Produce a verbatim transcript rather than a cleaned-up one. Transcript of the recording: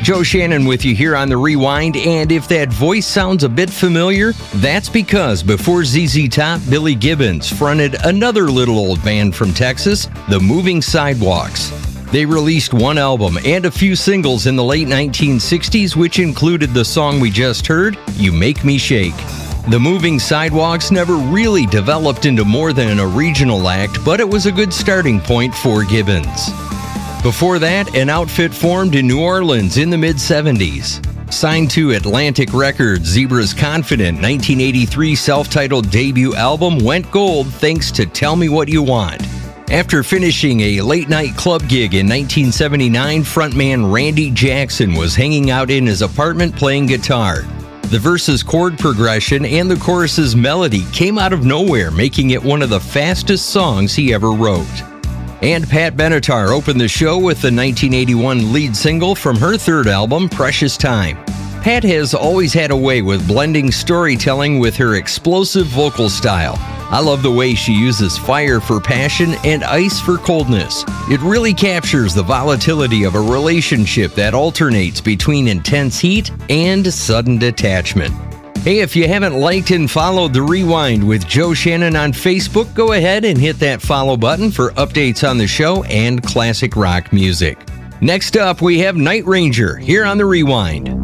Joe Shannon with you here on The Rewind, and if that voice sounds a bit familiar, that's because before Z Z Top, Billy Gibbons fronted another little old band from Texas, the Moving Sidewalks. They released one album and a few singles in the late nineteen sixties, which included the song we just heard, You Make Me Shake. The Moving Sidewalks never really developed into more than a regional act, but it was a good starting point for Gibbons. Before that, an outfit formed in New Orleans in the mid-seventies. Signed to Atlantic Records, Zebra's confident nineteen eighty-three self-titled debut album went gold thanks to Tell Me What You Want. After finishing a late-night club gig in nineteen seventy-nine, frontman Randy Jackson was hanging out in his apartment playing guitar. The verse's chord progression and the chorus's melody came out of nowhere, making it one of the fastest songs he ever wrote. And Pat Benatar opened the show with the nineteen eighty-one lead single from her third album, Precious Time. Pat has always had a way with blending storytelling with her explosive vocal style. I love the way she uses fire for passion and ice for coldness. It really captures the volatility of a relationship that alternates between intense heat and sudden detachment. Hey, if you haven't liked and followed The Rewind with Joe Shannon on Facebook, go ahead and hit that follow button for updates on the show and classic rock music. Next up, we have Night Ranger here on The Rewind.